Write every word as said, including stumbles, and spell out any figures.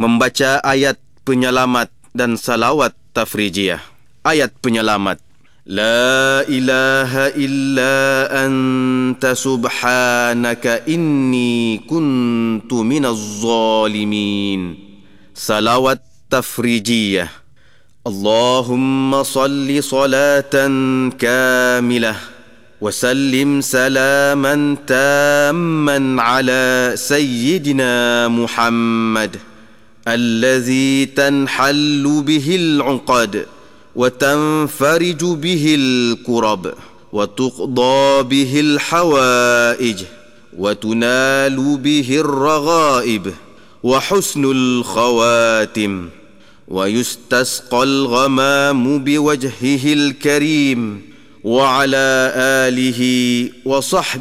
membaca ayat penyelamat dan salawat tafrijiyah. Ayat penyelamat. La ilaha illa anta subhanaka inni kuntu minaz zalimin. Salawat tafrijiyah. Allahumma salli salatan kamilah وسلم سلاما تاما على سيدنا محمد الذي تنحل به العقد وتنفرج به الكرب وتقضى به الحوائج وتنال به الرغائب وحسن الخواتم ويستسقى الغمام بوجهه الكريم وعلى آله وصحبه